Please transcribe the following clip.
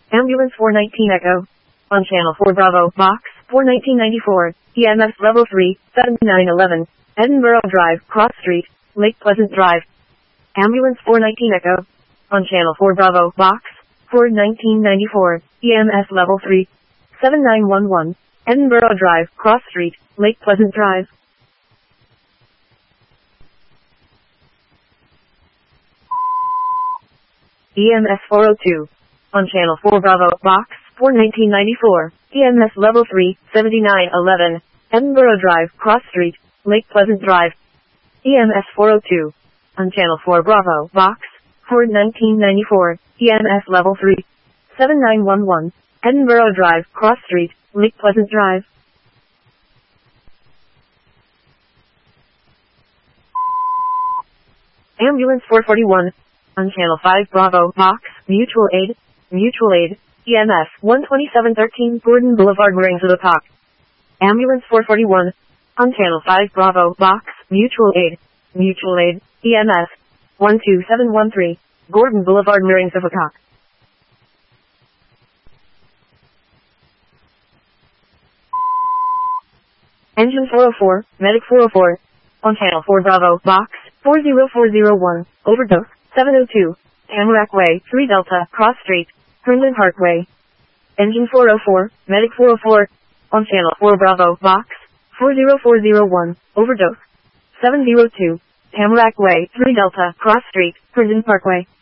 Ambulance 419 Echo. On Channel 4 Bravo, Box 41994, EMS Level 3, 7911, Edinburgh Drive, Cross Street, Lake Pleasant Drive. Ambulance 419 Echo. On Channel 4 Bravo, Box 41994, EMS Level 3, 7911, Edinburgh Drive, Cross Street, Lake Pleasant Drive. EMS 402. On Channel 4 Bravo, Box 41994, EMS Level 3, 7911, Edinburgh Drive, Cross Street, Lake Pleasant Drive. EMS 402. On Channel 4 Bravo, Box 41994, EMS Level 3, 7911, Edinburgh Drive, Cross Street, Lake Pleasant Drive. Ambulance 441. On Channel 5 Bravo, Box, Mutual Aid, EMS 12713 Gordon Boulevard, Maringsville. Ambulance 441. On Channel 5 Bravo, Box, Mutual Aid, EMS 12713 Gordon Boulevard, Maringsville. Engine 404, Medic 404. On Channel 4 Bravo, Box 40401, Overdose 702, Tamarack Way, 3 Delta, Cross Street, Herndon Parkway. Engine 404, Medic 404. On Channel 4 Bravo, Box 40401, Overdose 702, Tamarack Way, 3 Delta, Cross Street, Herndon Parkway.